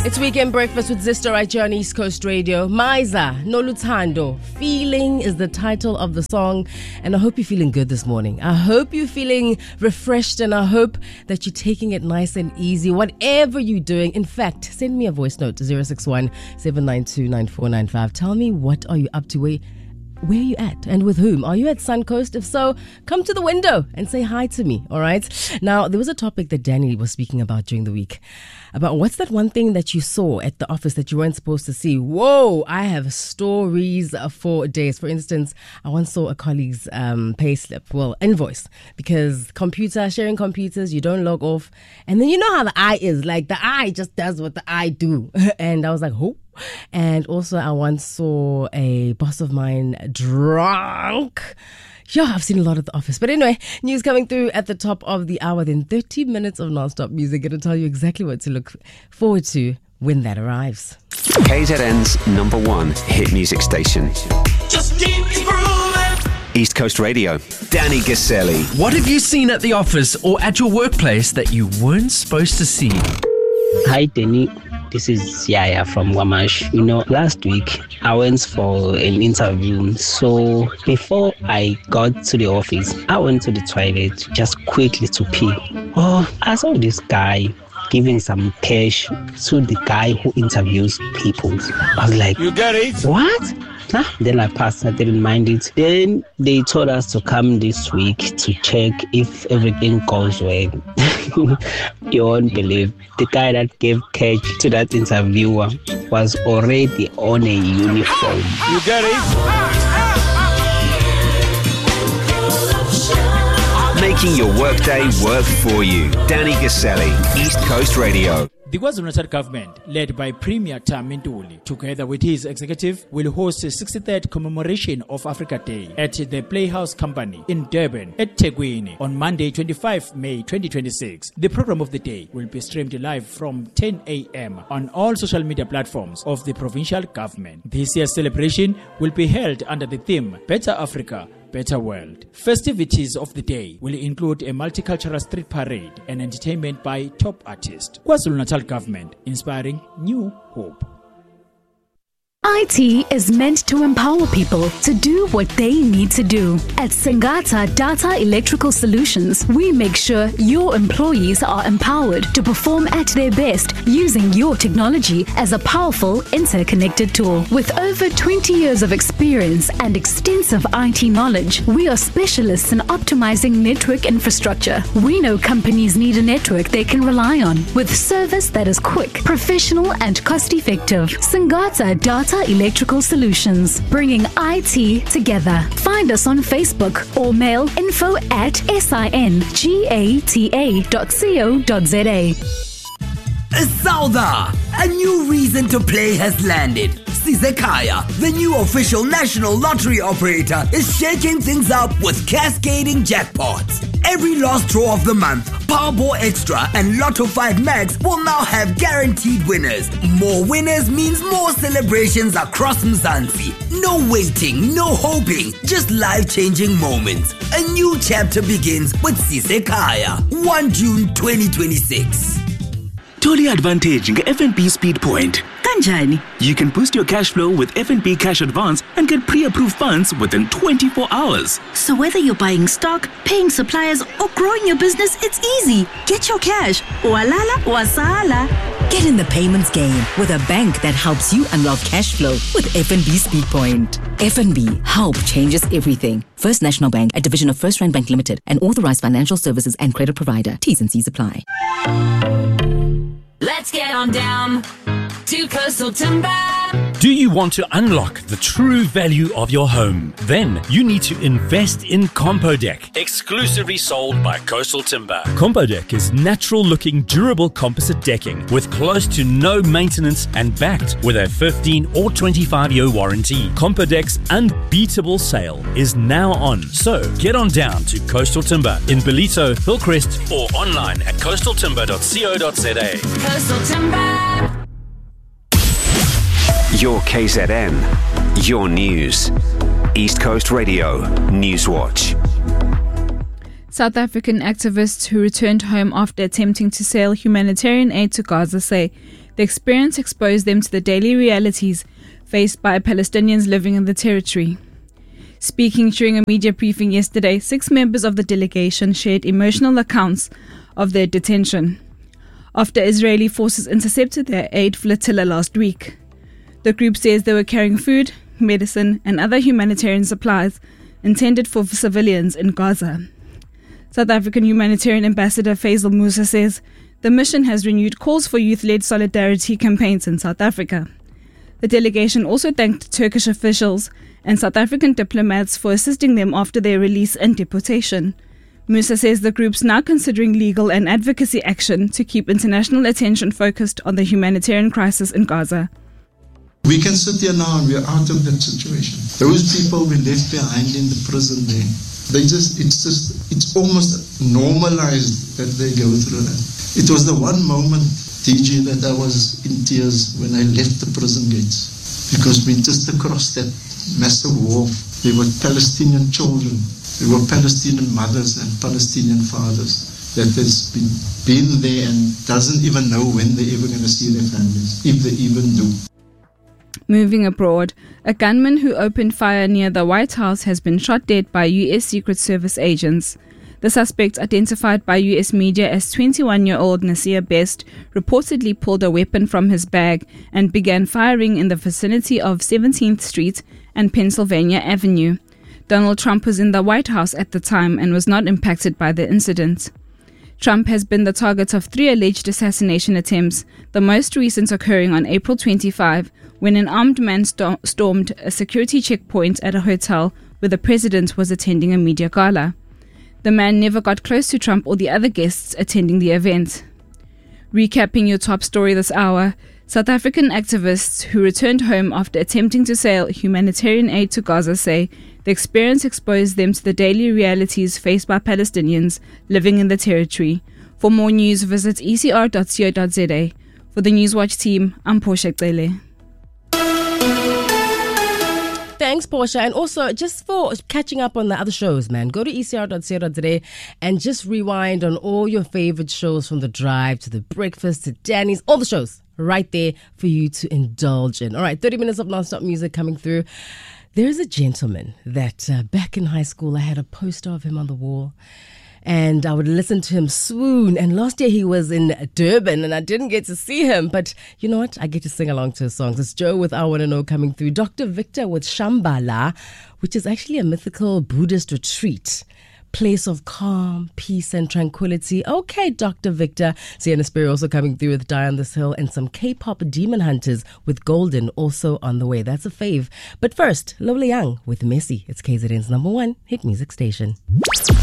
It's Weekend Breakfast with Zisto right here on East Coast Radio. Maiza Noluthando, Feeling is the title of the song. And I hope you're feeling good this morning. I hope you're feeling refreshed, and I hope that you're taking it nice and easy, whatever you're doing. In fact, send me a voice note to 061-792-9495. Tell me, what are you up to? Where are you at and with whom? Are you at Suncoast? If so, come to the window and say hi to me, all right? Now, there was a topic that Danny was speaking about during the week, about what's that one thing that you saw at the office that you weren't supposed to see. Whoa, I have stories for days. For instance, I once saw a colleague's invoice, because sharing computers, you don't log off. And then you know how the eye is, like the eye just does what the eye do. And I was like, oh. And also, I once saw a boss of mine drunk. Yeah, I've seen a lot at the office. But anyway, news coming through at the top of the hour. Then 30 minutes of non-stop music. Going to tell you exactly what to look forward to when that arrives. KZN's #1 hit music station. Just keep it grooving. East Coast Radio. Danny Gaselli. What have you seen at the office or at your workplace that you weren't supposed to see? Hi, Danny. This is Yaya from Wamash. Last week I went for an interview. So before I got to the office, I went to the toilet just quickly to pee. Oh, I saw this guy giving some cash to the guy who interviews people. I was like, You get it? what? Then I passed, I didn't mind it. Then they told us to come this week to check if everything goes well. You won't believe, the guy that gave cash to that interviewer was already on a uniform. You get it? Making your workday work for you. Danny Gaselli, East Coast Radio. The KwaZulu-Natal government, led by Premier Thami Ntuli, together with his executive, will host a 63rd commemoration of Africa Day at the Playhouse Company in Durban at Thekwini on Monday, 25 May 2026. The program of the day will be streamed live from 10 a.m. on all social media platforms of the provincial government. This year's celebration will be held under the theme Better Africa, Better World. Festivities of the day will include a multicultural street parade and entertainment by top artists. KwaZulu-Natal government, inspiring new hope. IT is meant to empower people to do what they need to do. At Singata Data Electrical Solutions, we make sure your employees are empowered to perform at their best using your technology as a powerful interconnected tool. With over 20 years of experience and extensive IT knowledge, we are specialists in optimizing network infrastructure. We know companies need a network they can rely on, with service that is quick, professional, and cost-effective. Singata Data Electrical Solutions, bringing IT together. Find us on Facebook or mail info@singata.co.za. Sauda, a new reason to play has landed. Sizekaya, the new official national lottery operator, is shaking things up with cascading jackpots. Every last draw of the month, Powerball Extra and Lotto 5 Max will now have guaranteed winners. More winners means more celebrations across Mzansi. No waiting, no hoping, just life-changing moments. A new chapter begins with Sizekaya, 1 June 2026. Totally advantage in FNB Speed Point. Kanjani? You can boost your cash flow with FNB Cash Advance and get pre-approved funds within 24 hours. So whether you're buying stock, paying suppliers, or growing your business, it's easy. Get your cash. Walala, wasala. Get in the payments game with a bank that helps you unlock cash flow with FNB Speed Point. FNB, help changes everything. First National Bank, a division of First Rand Bank Limited, an authorized financial services and credit provider. T's and C's apply. Let's get on down to Coastal Timber. Do you want to unlock the true value of your home? Then you need to invest in Compodeck, exclusively sold by Coastal Timber. Compodeck is natural-looking, durable composite decking with close to no maintenance and backed with a 15 or 25-year warranty. Compodeck's unbeatable sale is now on. So get on down to Coastal Timber in Bellito, Hillcrest, or online at coastaltimber.co.za. Coastal Timber. Your KZN, your news. East Coast Radio, Newswatch. South African activists who returned home after attempting to sail humanitarian aid to Gaza say The experience exposed them to the daily realities faced by Palestinians living in the territory. Speaking during a media briefing yesterday, 6 members of the delegation shared emotional accounts of their detention after Israeli forces intercepted their aid flotilla last week. The group says they were carrying food, medicine, and other humanitarian supplies intended for civilians in Gaza. South African humanitarian ambassador Faisal Musa says the mission has renewed calls for youth-led solidarity campaigns in South Africa. The delegation also thanked Turkish officials and South African diplomats for assisting them after their release and deportation. Musa says the group's now considering legal and advocacy action to keep international attention focused on the humanitarian crisis in Gaza. We can sit here now and we're out of that situation. Those people we left behind in the prison there, it's almost normalized that they go through that. It was the one moment, DG, that I was in tears when I left the prison gates, because we just across that massive war, there were Palestinian children, there were Palestinian mothers and Palestinian fathers that has been there and doesn't even know when they're ever going to see their families, if they even do. Moving abroad, a gunman who opened fire near the White House has been shot dead by U.S. Secret Service agents. The suspect, identified by U.S. media as 21-year-old Nasir Best, reportedly pulled a weapon from his bag and began firing in the vicinity of 17th Street and Pennsylvania Avenue. Donald Trump was in the White House at the time and was not impacted by the incident. Trump has been the target of 3 alleged assassination attempts, the most recent occurring on April 25, when an armed man stormed a security checkpoint at a hotel where the president was attending a media gala. The man never got close to Trump or the other guests attending the event. Recapping your top story this hour, South African activists who returned home after attempting to sail humanitarian aid to Gaza say the experience exposed them to the daily realities faced by Palestinians living in the territory. For more news, visit ecr.co.za. For the Newswatch team, I'm Portia Cele. Thanks, Portia. And also, just for catching up on the other shows, man, go to ecr.co.za and just rewind on all your favorite shows, from The Drive to The Breakfast to Danny's, all the shows right there for you to indulge in. All right, 30 minutes of non-stop music coming through. There's a gentleman that back in high school, I had a poster of him on the wall. And I would listen to him swoon. And last year he was in Durban and I didn't get to see him. But you know what? I get to sing along to his songs. It's Joe with I Wanna Know coming through. Dr. Victor with Shambhala, which is actually a mythical Buddhist retreat. Place of calm, peace and tranquility. Okay, Dr. Victor. Sienna Sperry also coming through with Die on This Hill, and some K-pop Demon Hunters with Golden also on the way. That's a fave. But first, Lola Young with Messi. It's KZN's #1 hit music station.